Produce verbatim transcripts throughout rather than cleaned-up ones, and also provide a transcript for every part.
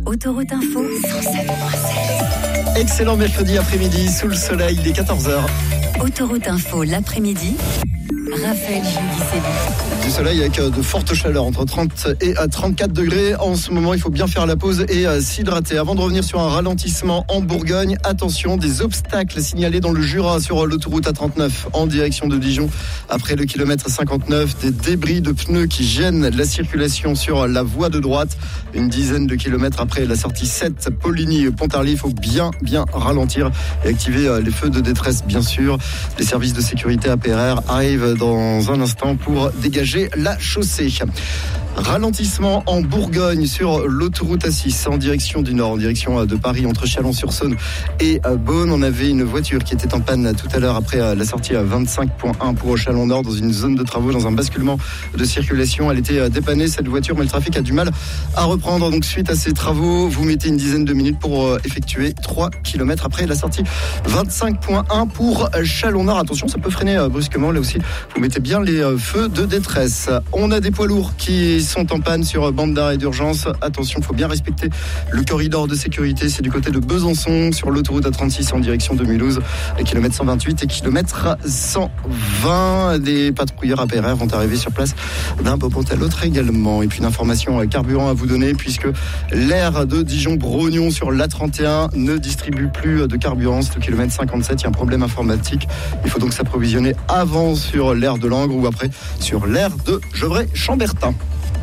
Autoroute Info cent sept virgule sept. Excellent mercredi après-midi, sous le soleil, il est quatorze heures. Autoroute Info l'après-midi. Raphaël Giudicelli. Du soleil avec de fortes chaleurs, entre trente et trente-quatre degrés. En ce moment, il faut bien faire la pause et s'hydrater. Avant de revenir sur un ralentissement en Bourgogne, attention, des obstacles signalés dans le Jura sur l'autoroute A trente-neuf en direction de Dijon. Après le kilomètre cinquante-neuf, des débris de pneus qui gênent la circulation sur la voie de droite. Une dizaine de kilomètres après la sortie sept, Poligny-Pontarlier, il faut bien, bien ralentir et activer les feux de détresse, bien sûr. Les services de sécurité A P R R arrivent dans un instant pour dégager la chaussée. Ralentissement en Bourgogne sur l'autoroute A six en direction du nord, en direction de Paris, entre Chalon-sur-Saône et Beaune. On avait une voiture qui était en panne tout à l'heure après la sortie à vingt-cinq virgule un pour Chalon-Nord dans une zone de travaux, dans un basculement de circulation. Elle était dépannée, cette voiture, mais le trafic a du mal à reprendre. Donc suite à ces travaux, vous mettez une dizaine de minutes pour effectuer trois kilomètres après la sortie vingt-cinq virgule un pour Chalon-Nord. Attention, ça peut freiner brusquement. Là aussi, vous mettez bien les feux de détresse. On a des poids lourds qui sont en panne sur bande d'arrêt d'urgence. Attention, il faut bien respecter le corridor de sécurité. C'est du côté de Besançon sur l'autoroute A trente-six en direction de Mulhouse, kilomètre cent vingt-huit et kilomètre cent vingt. Des patrouilleurs A P R R vont arriver sur place d'un moment à l'autre également. Et puis une information carburant à vous donner, puisque l'aire de Dijon-Brognon sur l'A trente et un ne distribue plus de carburant. C'est au kilomètre cinquante-sept, il y a un problème informatique. Il faut donc s'approvisionner avant sur l'aire de Langres ou après sur l'aire de Gevrey-Chambertin.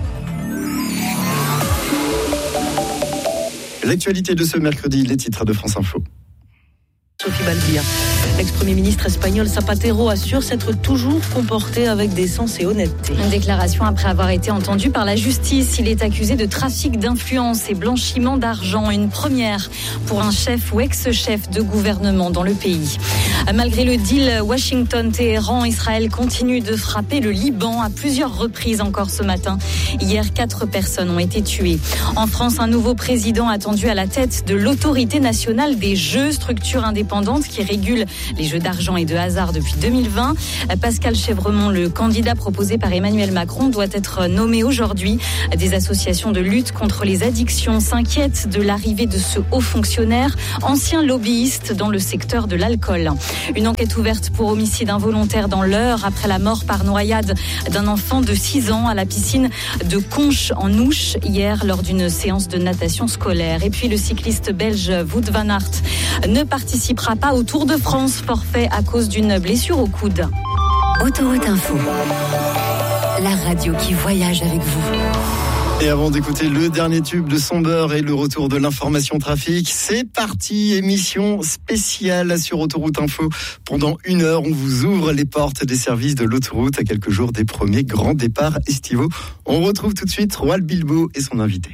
L'actualité de ce mercredi, les titres de France Info. Sophie Balbir. L'ex-premier ministre espagnol Zapatero assure s'être toujours comporté avec décence et honnêteté. Une déclaration après avoir été entendu par la justice. Il est accusé de trafic d'influence et blanchiment d'argent. Une première pour un chef ou ex-chef de gouvernement dans le pays. Malgré le deal Washington-Téhéran, Israël continue de frapper le Liban à plusieurs reprises encore ce matin. Hier, quatre personnes ont été tuées. En France, un nouveau président attendu à la tête de l'Autorité nationale des jeux, structure indépendante qui régule les jeux d'argent et de hasard depuis deux mille vingt. Pascal Chèvremont, le candidat proposé par Emmanuel Macron, doit être nommé aujourd'hui. Des associations de lutte contre les addictions s'inquiètent de l'arrivée de ce haut fonctionnaire, ancien lobbyiste dans le secteur de l'alcool. Une enquête ouverte pour homicide involontaire dans l'Eure après la mort par noyade d'un enfant de six ans à la piscine de Conches en Ouche hier lors d'une séance de natation scolaire. Et puis le cycliste belge Wout van Aert ne participera pas au Tour de France, forfait à cause d'une blessure au coude. Autoroute Info, la radio qui voyage avec vous. Et avant d'écouter le dernier tube de Somber et le retour de l'information trafic, c'est parti, émission spéciale sur Autoroute Info. Pendant une heure, on vous ouvre les portes des services de l'autoroute à quelques jours des premiers grands départs estivaux. On retrouve tout de suite Roald Bilbo et son invité.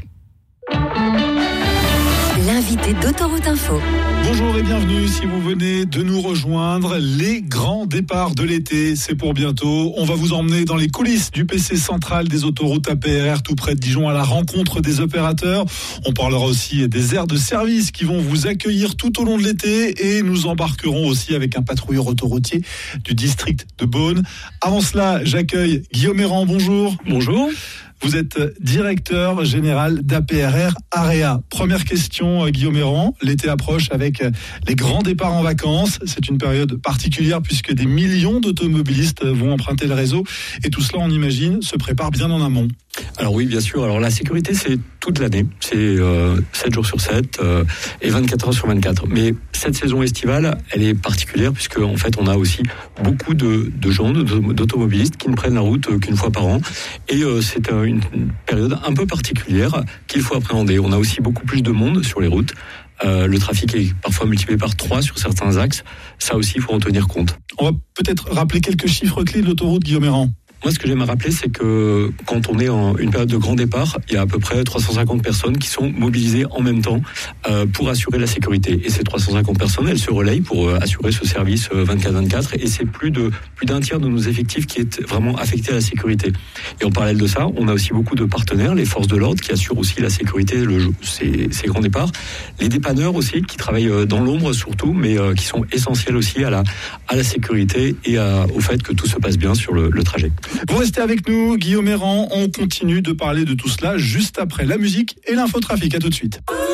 L'invité d'Autoroute Info. Bonjour et bienvenue si vous venez de nous rejoindre. Les grands départs de l'été, c'est pour bientôt. On va vous emmener dans les coulisses du P C central des autoroutes A P R R tout près de Dijon à la rencontre des opérateurs. On parlera aussi des aires de service qui vont vous accueillir tout au long de l'été et nous embarquerons aussi avec un patrouilleur autoroutier du district de Beaune. Avant cela, j'accueille Guillaume Errand. Bonjour. Bonjour. Vous êtes directeur général d'A P R R Area. Première question, Guillaume Errand. L'été approche avec les grands départs en vacances. C'est une période particulière puisque des millions d'automobilistes vont emprunter le réseau. Et tout cela, on imagine, se prépare bien en amont. Alors oui, bien sûr. Alors la sécurité, c'est toute l'année. C'est euh, sept jours sur sept euh, et vingt-quatre heures sur vingt-quatre. Mais cette saison estivale, elle est particulière puisque en fait, on a aussi beaucoup de, de gens, d'automobilistes qui ne prennent la route qu'une fois par an. Et euh, c'est euh, une période un peu particulière qu'il faut appréhender. On a aussi beaucoup plus de monde sur les routes. Euh, le trafic est parfois multiplié par trois sur certains axes. Ça aussi, il faut en tenir compte. On va peut-être rappeler quelques chiffres clés de l'autoroute, Guillaume Errand. Moi, ce que j'aime à rappeler, c'est que quand on est en une période de grand départ, il y a à peu près trois cent cinquante personnes qui sont mobilisées en même temps euh, pour assurer la sécurité. Et ces trois cent cinquante personnes, elles se relayent pour euh, assurer ce service euh, vingt-quatre vingt-quatre. Et c'est plus de plus d'un tiers de nos effectifs qui est vraiment affecté à la sécurité. Et en parallèle de ça, on a aussi beaucoup de partenaires, les forces de l'ordre qui assurent aussi la sécurité, le, ces, ces grands départs, les dépanneurs aussi qui travaillent dans l'ombre surtout, mais euh, qui sont essentiels aussi à la à la sécurité et à, au fait que tout se passe bien sur le, le trajet. Vous restez avec nous, Guillaume Errand. On continue de parler de tout cela juste après la musique et l'infotrafic. À tout de suite.